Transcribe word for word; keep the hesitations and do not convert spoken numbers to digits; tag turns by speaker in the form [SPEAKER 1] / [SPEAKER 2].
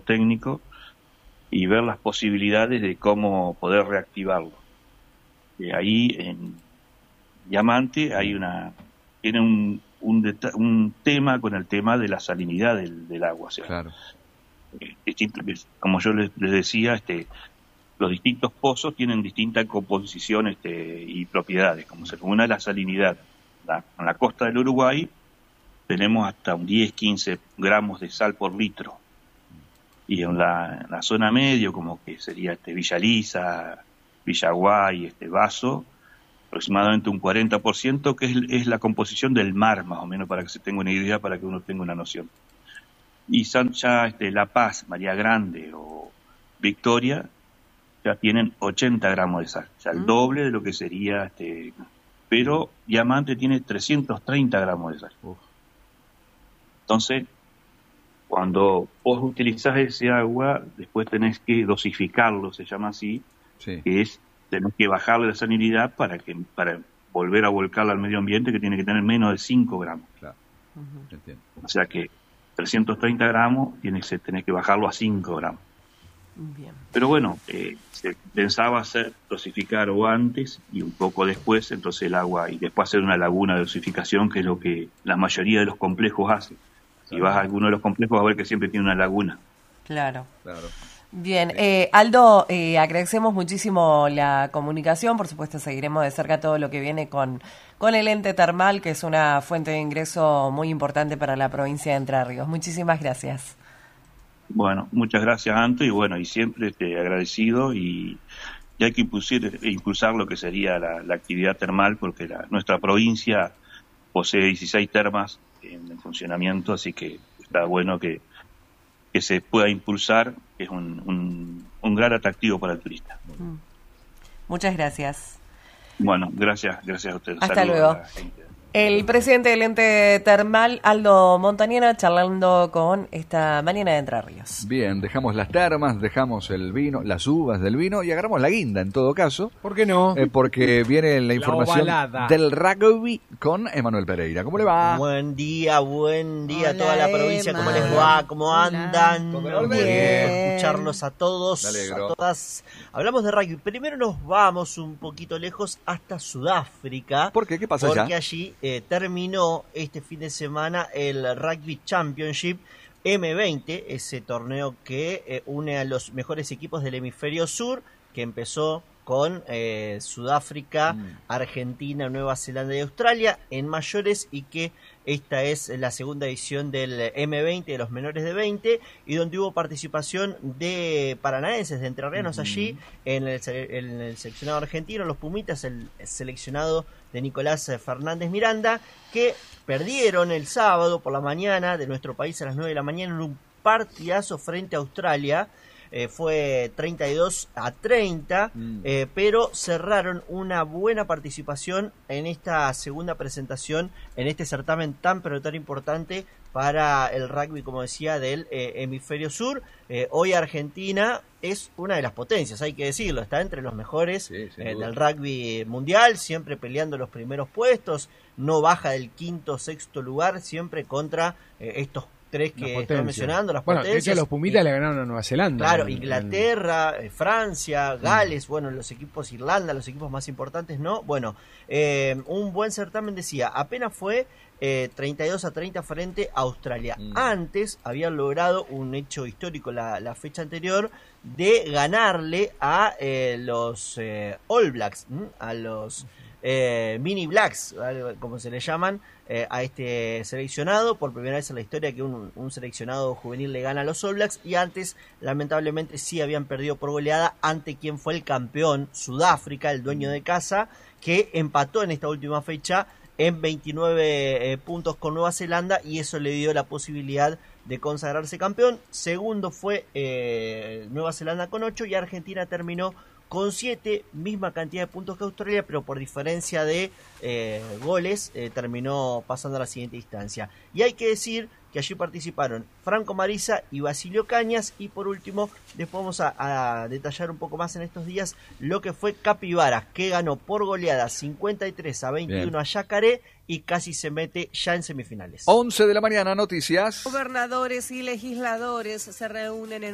[SPEAKER 1] técnico y ver las posibilidades de cómo poder reactivarlo. Eh, ahí en Diamante hay una tiene un, un, un tema con el tema de la salinidad del, del agua. O sea,
[SPEAKER 2] claro.
[SPEAKER 1] eh, distinto, como yo les, les decía, este, los distintos pozos tienen distinta composición este, y propiedades, como se una la salinidad. La, en la costa del Uruguay tenemos hasta un diez, quince gramos de sal por litro. Y en la, en la zona medio, como que sería este Villa Lisa, Villaguay, este Vaso, aproximadamente un cuarenta por ciento, que es, es la composición del mar, más o menos, para que se tenga una idea, para que uno tenga una noción. Y San, ya este, La Paz, María Grande o Victoria ya tienen ochenta gramos de sal, o sea, el mm. doble de lo que sería, este, pero Diamante tiene trescientos treinta gramos de sal. Uf. Entonces, cuando vos utilizás ese agua, después tenés que dosificarlo, se llama así,
[SPEAKER 2] sí.
[SPEAKER 1] que es, tenés que bajarle la salinidad para que para volver a volcarla al medio ambiente, que tiene que tener menos de cinco gramos.
[SPEAKER 2] Claro. Uh-huh. Entiendo.
[SPEAKER 1] O sea que trescientos treinta gramos, tienes que, tenés que bajarlo a cinco gramos.
[SPEAKER 3] Bien.
[SPEAKER 1] Pero bueno, eh, se pensaba hacer dosificar o antes y un poco después, entonces el agua, y después hacer una laguna de dosificación, que es lo que la mayoría de los complejos hacen. Si vas a alguno de los complejos, vas a ver que siempre tiene una laguna.
[SPEAKER 3] Claro.
[SPEAKER 2] Claro.
[SPEAKER 3] Bien, eh, Aldo, eh, agradecemos muchísimo la comunicación, por supuesto seguiremos de cerca todo lo que viene con, con el ente termal, que es una fuente de ingreso muy importante para la provincia de Entre Ríos. Muchísimas gracias.
[SPEAKER 1] Bueno, muchas gracias, Anto, y bueno, y siempre este, agradecido, y, y hay que impulsar, impulsar lo que sería la, la actividad termal, porque la, nuestra provincia posee dieciséis termas en, en funcionamiento, así que está bueno que que se pueda impulsar, que es un, un, un gran atractivo para el turista.
[SPEAKER 3] Mm. Muchas gracias.
[SPEAKER 1] Bueno, gracias, gracias a ustedes.
[SPEAKER 3] Hasta
[SPEAKER 1] Saludos
[SPEAKER 3] luego.
[SPEAKER 1] A la gente.
[SPEAKER 3] El presidente del ente termal, Aldo Montañera, charlando con esta mañana de Entre Ríos.
[SPEAKER 2] Bien, dejamos las termas, dejamos el vino, las uvas del vino y agarramos la guinda en todo caso.
[SPEAKER 4] ¿Por qué no?
[SPEAKER 2] Eh, porque viene la información
[SPEAKER 4] la
[SPEAKER 2] del rugby con Emanuel Pereira. ¿Cómo le va?
[SPEAKER 5] Buen día, buen día a toda la
[SPEAKER 6] Hola,
[SPEAKER 5] provincia.
[SPEAKER 6] Emma.
[SPEAKER 5] ¿Cómo les va? ¿Cómo
[SPEAKER 6] Hola.
[SPEAKER 5] andan?
[SPEAKER 2] Todo
[SPEAKER 5] Bien,
[SPEAKER 6] bien.
[SPEAKER 5] escucharlos a todos,
[SPEAKER 2] Me alegro.
[SPEAKER 5] a todas. Hablamos de rugby. Primero nos vamos un poquito lejos hasta Sudáfrica.
[SPEAKER 2] ¿Por qué? ¿Qué pasa
[SPEAKER 5] porque
[SPEAKER 2] allá?
[SPEAKER 5] Porque allí eh, terminó este fin de semana el Rugby Championship eme veinte, ese torneo que eh, une a los mejores equipos del hemisferio sur, que empezó con eh, Sudáfrica, mm. Argentina, Nueva Zelanda y Australia en mayores, y que esta es la segunda edición del eme veinte de los menores de veinte, y donde hubo participación de paranaenses, de entrerrianos, uh-huh. allí en el, en el seleccionado argentino, los Pumitas, el seleccionado de Nicolás Fernández Miranda, que perdieron el sábado por la mañana de nuestro país a las nueve de la mañana en un partidazo frente a Australia. Eh, fue treinta y dos a treinta, mm. eh, pero cerraron una buena participación en esta segunda presentación, en este certamen tan pero tan importante para el rugby, como decía, del eh, hemisferio sur. Eh, hoy Argentina es una de las potencias, hay que decirlo, está entre los mejores sí, eh, del rugby mundial, siempre peleando los primeros puestos, no baja del quinto, sexto lugar, siempre contra eh, estos tres que estoy mencionando, las
[SPEAKER 4] bueno,
[SPEAKER 5] potencias.
[SPEAKER 4] de hecho los Pumitas le ganaron a Nueva Zelanda.
[SPEAKER 5] Claro,
[SPEAKER 4] en,
[SPEAKER 5] Inglaterra, en... Francia, Gales, mm. bueno, los equipos Irlanda, los equipos más importantes, ¿no? Bueno, eh, un buen certamen, decía, apenas fue eh, treinta y dos a treinta frente a Australia. Mm. Antes habían logrado un hecho histórico la, la fecha anterior de ganarle a eh, los eh, All Blacks, ¿m? a los eh, Mini Blacks, como se le llaman, eh, a este seleccionado. Por primera vez en la historia que un, un seleccionado juvenil le gana a los All Blacks, y antes lamentablemente sí habían perdido por goleada ante quien fue el campeón, Sudáfrica, el dueño de casa, que empató en esta última fecha en veintinueve eh, puntos con Nueva Zelanda, y eso le dio la posibilidad de consagrarse campeón. Segundo fue eh, Nueva Zelanda con ocho, y Argentina terminó con siete, misma cantidad de puntos que Australia, pero por diferencia de eh, goles eh, terminó pasando a la siguiente instancia. Y hay que decir que allí participaron Franco Marisa y Basilio Cañas, y por último, después vamos a, a detallar un poco más en estos días lo que fue Capibaras, que ganó por goleada cincuenta y tres a veintiuno Bien. A Yacaré, y casi se mete ya en semifinales.
[SPEAKER 2] once de la mañana, noticias.
[SPEAKER 6] Gobernadores y legisladores se reúnen en